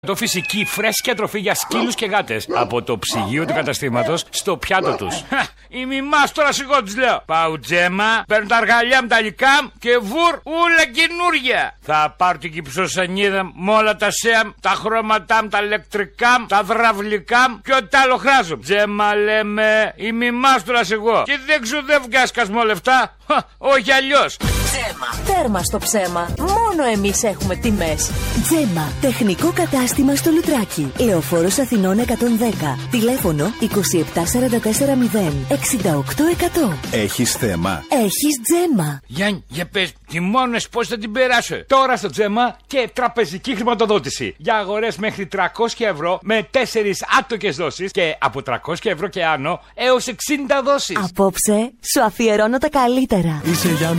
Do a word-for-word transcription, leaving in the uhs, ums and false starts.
Το φυσική φρέσκια τροφή για σκύλους και γάτες. Από το ψυγείο του καταστήματος στο πιάτο τους. Η μιμάς τώρα σιγό της λέω. Πάω Τζέμα, παίρνω τα αργαλιά μεταλλικά και βουρ ούλα καινούρια. Θα πάρω την κυψοσανίδα με όλα τα σέαμ, τα χρώματά μου, τα ηλεκτρικά, τα δραυλικά και ό,τι άλλο χράζω. Τζέμα λέμε, η μιμάς τώρα σιγό. Και δεν ξοδεύω και ασκασμό λεφτά. Όχι αλλιώς. Τζέμα. Τέρμα στο ψέμα. Μόνο εμείς έχουμε τιμές. Τζέμα. Τεχνικό κατάστημα στο Λουτράκι. Λεωφόρος Αθηνών εκατόν δέκα. Τηλέφωνο είκοσι επτά σαράντα τέσσερα μηδέν εξήντα οκτώ εκατό. Έχεις θέμα? Έχεις Τζέμα. Γιάννη, για πες, τιμώνες πώς θα την περάσω. Τώρα στο Τζέμα και τραπεζική χρηματοδότηση. Για αγορές μέχρι τριακόσια ευρώ με τέσσερις άτοκες δόσεις και από τριακόσια ευρώ και άνω έως εξήντα δόσεις. Απόψε σου αφιερώνω τα καλύτερα. Είσαι για